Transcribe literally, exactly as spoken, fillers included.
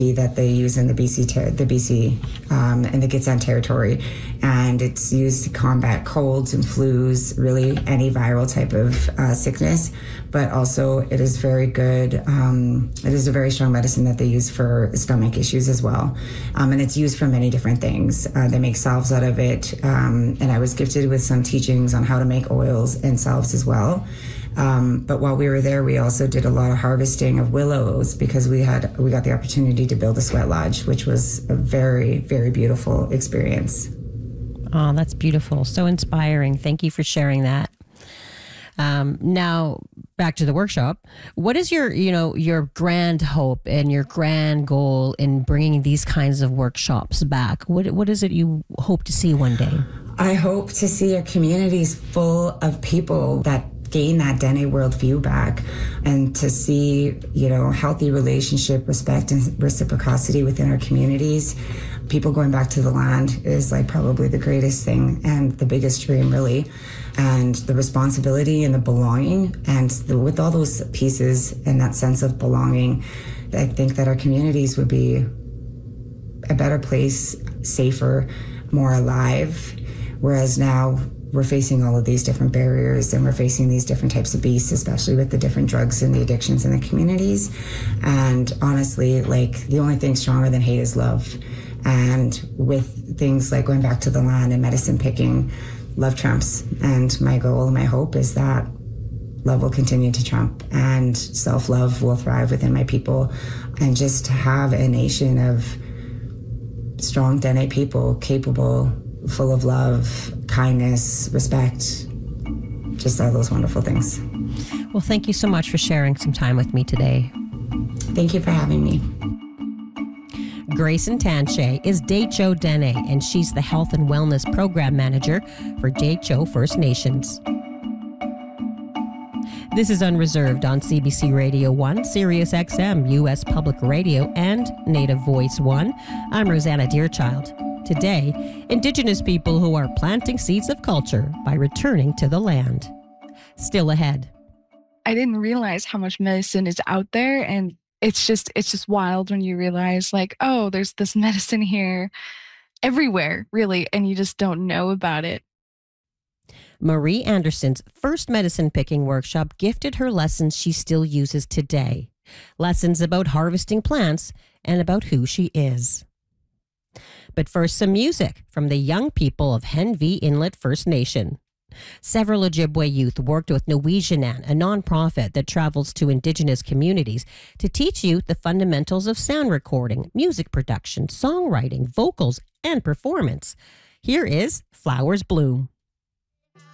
that they use in the B C ter- the B C um, and the Gitxsan territory, and it's used to combat colds and flus, really any viral type of uh, sickness. But also, it is very good. Um, it is a very strong medicine that they use for stomach issues as well, um, and it's used for many different things. Uh, they make salves out of it, um, and I was gifted with some teachings on how to make oils and salves as well. Um, but while we were there, we also did a lot of harvesting of willows because we had we got the opportunity to build a sweat lodge, which was a very, very beautiful experience. Oh, that's beautiful. So inspiring. Thank you for sharing that. Um, now, back to the workshop. What is your, you know, your grand hope and your grand goal in bringing these kinds of workshops back? What What is it you hope to see one day? I hope to see our communities full of people that gain that Dene worldview back, and to see, you know, healthy relationship, respect, and reciprocity within our communities. People going back to the land is like probably the greatest thing and the biggest dream, really. And the responsibility and the belonging, and the, with all those pieces and that sense of belonging, I think that our communities would be a better place, safer, more alive. Whereas now, we're facing all of these different barriers, and we're facing these different types of beasts, especially with the different drugs and the addictions in the communities. And honestly, like, the only thing stronger than hate is love. And with things like going back to the land and medicine picking, love trumps. And my goal and my hope is that love will continue to trump, and self-love will thrive within my people, and just to have a nation of strong Dene people, capable, full of love, kindness, respect, just all those wonderful things. Well, thank you so much for sharing some time with me today. Thank you for having me. Grayson Tanche is Dehcho Dene, and she's the Health and Wellness Program Manager for Dehcho First Nations. This is Unreserved on C B C Radio one, Sirius X M, U S Public Radio, and Native Voice one. I'm Rosanna Deerchild. Today, Indigenous people who are planting seeds of culture by returning to the land. Still ahead. I didn't realize how much medicine is out there, and it's just it's just wild when you realize, like, oh, there's this medicine here everywhere, really, and you just don't know about it. Marie Anderson's first medicine picking workshop gifted her lessons she still uses today. Lessons about harvesting plants and about who she is. But first, some music from the young people of Henvey Inlet First Nation. Several Ojibwe youth worked with Nuijianan, a nonprofit that travels to Indigenous communities to teach youth the fundamentals of sound recording, music production, songwriting, vocals, and performance. Here is Flowers Bloom.